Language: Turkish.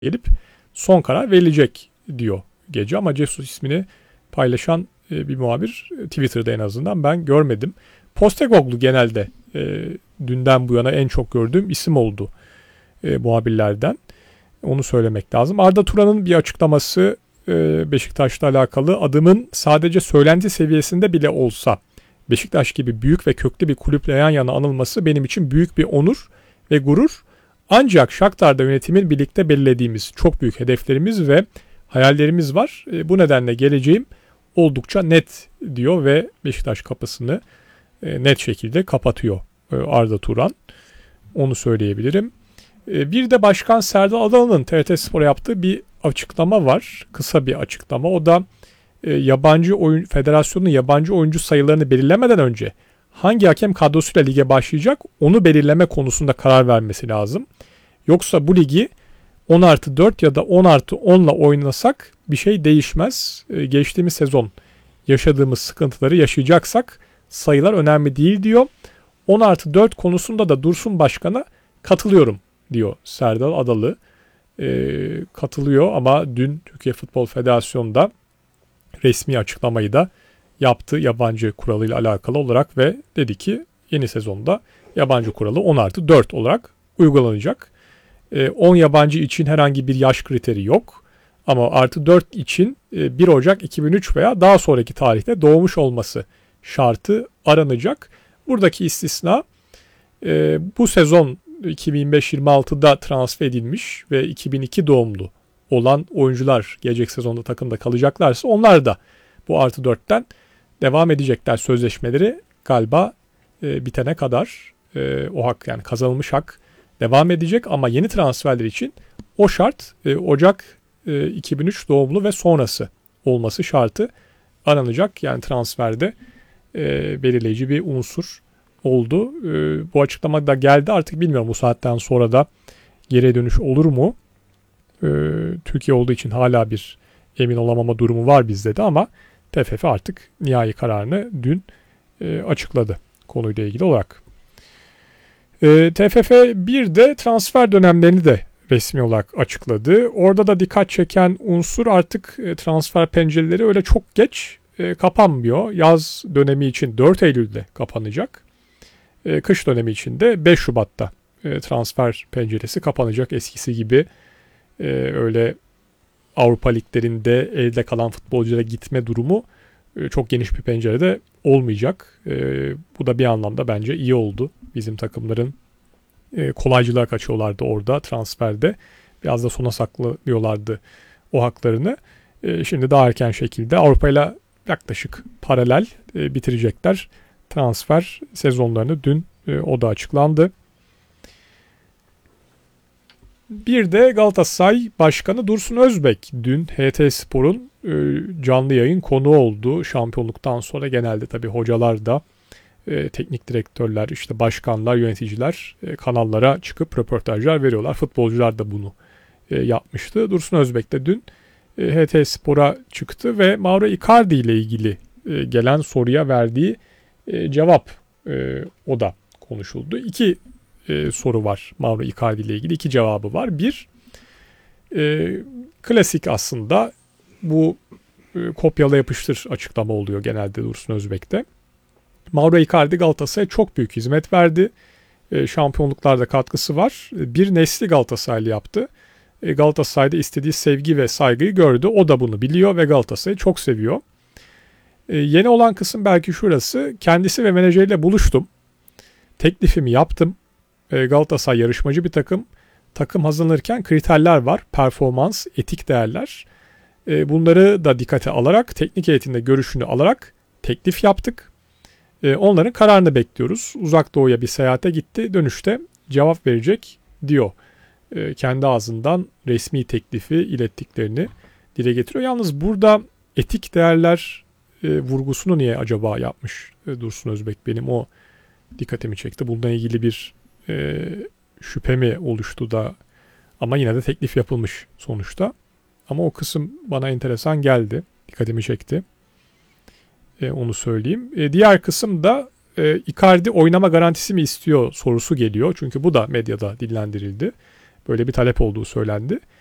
gelip son karar verilecek diyor gece. Ama Jesus ismini paylaşan bir muhabir Twitter'da en azından ben görmedim. Postecoglou genelde dünden bu yana en çok gördüğüm isim oldu muhabirlerden. Onu söylemek lazım. Arda Turan'ın bir açıklaması Beşiktaş'la alakalı. Adımın sadece söylenti seviyesinde bile olsa Beşiktaş gibi büyük ve köklü bir kulüple yan yana anılması benim için büyük bir onur ve gurur. Ancak Shakhtar'da yönetimin birlikte belirlediğimiz çok büyük hedeflerimiz ve hayallerimiz var. Bu nedenle geleceğim oldukça net diyor ve Beşiktaş kapısını net şekilde kapatıyor Arda Turan. Onu söyleyebilirim. Bir de Başkan Serdal Adalı'nın TRT Spor'a yaptığı bir açıklama var. Kısa bir açıklama. O da federasyonun yabancı oyuncu sayılarını belirlemeden önce hangi hakem kadrosuyla lige başlayacak onu belirleme konusunda karar vermesi lazım. Yoksa bu ligi 10+4 ya da 10+10'la oynasak bir şey değişmez. Geçtiğimiz sezon yaşadığımız sıkıntıları yaşayacaksak sayılar önemli değil diyor. 10+4 konusunda da Dursun Başkan'a katılıyorum diyor Serdal Adalı. Katılıyor ama dün Türkiye Futbol Federasyonu'nda resmi açıklamayı da yaptı yabancı kuralıyla alakalı olarak ve dedi ki yeni sezonda yabancı kuralı 10+4 olarak uygulanacak. 10 yabancı için herhangi bir yaş kriteri yok. Ama +4 için 1 Ocak 2003 veya daha sonraki tarihte doğmuş olması şartı aranacak. Buradaki istisna bu sezon 2025-26'da transfer edilmiş ve 2002 doğumlu olan oyuncular gelecek sezonda takımda kalacaklarsa onlar da bu +4'ten devam edecekler sözleşmeleri galiba bitene kadar o hak yani kazanılmış hak devam edecek ama yeni transferler için o şart Ocak 2003 doğumlu ve sonrası olması şartı aranacak. Yani transferde belirleyici bir unsur oldu. Bu açıklama da geldi artık bilmiyorum bu saatten sonra da geriye dönüş olur mu? Türkiye olduğu için hala bir emin olamama durumu var bizde de ama TFF artık nihai kararını dün açıkladı konuyla ilgili olarak. TFF bir de transfer dönemlerini de resmi olarak açıkladı. Orada da dikkat çeken unsur artık transfer pencereleri öyle çok geç kapanmıyor. Yaz dönemi için 4 Eylül'de kapanacak. Kış dönemi için de 5 Şubat'ta transfer penceresi kapanacak. Eskisi gibi öyle Avrupa liglerinde elde kalan futbolculara gitme durumu çok geniş bir pencerede olmayacak. Bu da bir anlamda bence iyi oldu. Bizim takımların kolaycılığa kaçıyorlardı orada transferde. Biraz da sona saklıyorlardı o haklarını. Şimdi daha erken şekilde Avrupa ile yaklaşık paralel bitirecekler transfer sezonlarını. Dün o da açıklandı. Bir de Galatasaray Başkanı Dursun Özbek dün HT Spor'un canlı yayın konuğu oldu. Şampiyonluktan sonra genelde tabii hocalar da teknik direktörler, işte başkanlar, yöneticiler kanallara çıkıp röportajlar veriyorlar. Futbolcular da bunu yapmıştı. Dursun Özbek de dün HT Spor'a çıktı ve Mauro Icardi ile ilgili gelen soruya verdiği cevap o da konuşuldu. İki soru var Mauro Icardi ile ilgili. İki cevabı var. Bir, klasik aslında bu kopyala yapıştır açıklama oluyor genelde Dursun Özbek'te. Mauro Icardi Galatasaray'a çok büyük hizmet verdi. Şampiyonluklarda katkısı var. Bir nesli Galatasaraylı yaptı. Galatasaray'da istediği sevgi ve saygıyı gördü. O da bunu biliyor ve Galatasaray'ı çok seviyor. Yeni olan kısım belki şurası. Kendisi ve menajeriyle buluştum. Teklifimi yaptım. Galatasaray yarışmacı bir takım. Takım hazırlanırken kriterler var. Performans, etik değerler. Bunları da dikkate alarak, teknik heyetinde görüşünü alarak teklif yaptık. Onların kararını bekliyoruz. Uzak Doğu'ya bir seyahate gitti. Dönüşte cevap verecek diyor. Kendi ağzından resmi teklifi ilettiklerini dile getiriyor. Yalnız burada etik değerler vurgusunu niye acaba yapmış Dursun Özbek? Benim o dikkatimi çekti. Bununla ilgili bir şüphe mi oluştu da ama yine de teklif yapılmış sonuçta. Ama o kısım bana enteresan geldi. Dikkatimi çekti. Onu söyleyeyim. Diğer kısım da Icardi oynama garantisi mi istiyor sorusu geliyor. Çünkü bu da medyada dillendirildi. Böyle bir talep olduğu söylendi.